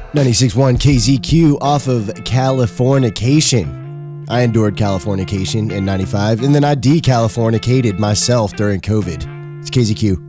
96.1 KZQ off of Californication. I endured Californication in 95, and then I de-Californicated myself during COVID. It's KZQ.